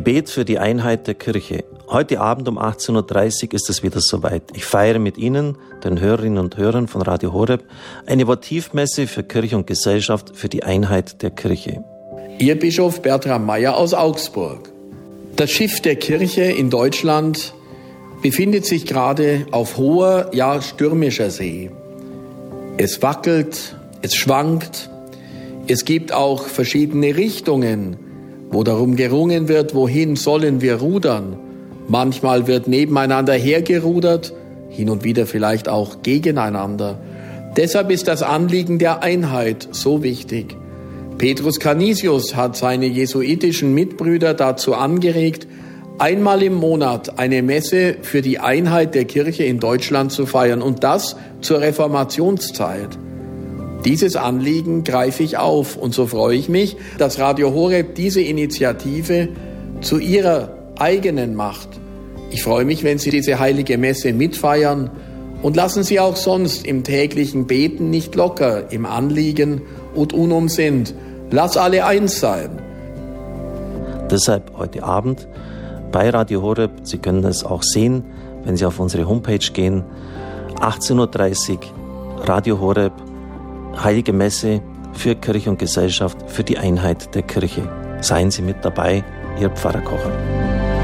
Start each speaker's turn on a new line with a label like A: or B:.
A: Gebet für die Einheit der Kirche. Heute Abend um 18.30 Uhr ist es wieder soweit. Ich feiere mit Ihnen, den Hörerinnen und Hörern von Radio Horeb, eine Votivmesse für Kirche und Gesellschaft für die Einheit der Kirche.
B: Ihr Bischof Bertram Meyer aus Augsburg. Das Schiff der Kirche in Deutschland befindet sich gerade auf hoher, ja stürmischer See. Es wackelt, es schwankt, es gibt auch verschiedene Richtungen, wo darum gerungen wird, wohin sollen wir rudern. Manchmal wird nebeneinander hergerudert, hin und wieder vielleicht auch gegeneinander. Deshalb ist das Anliegen der Einheit so wichtig. Petrus Canisius hat seine jesuitischen Mitbrüder dazu angeregt, einmal im Monat eine Messe für die Einheit der Kirche in Deutschland zu feiern, und das zur Reformationszeit. Dieses Anliegen greife ich auf, und so freue ich mich, dass Radio Horeb diese Initiative zu ihrer eigenen macht. Ich freue mich, wenn Sie diese heilige Messe mitfeiern, und lassen Sie auch sonst im täglichen Beten nicht locker, im Anliegen und unum sind. Lass alle eins sein.
A: Deshalb heute Abend bei Radio Horeb, Sie können es auch sehen, wenn Sie auf unsere Homepage gehen, 18.30 Uhr, Radio Horeb, Heilige Messe für Kirche und Gesellschaft, für die Einheit der Kirche. Seien Sie mit dabei, Ihr Pfarrer Kocher.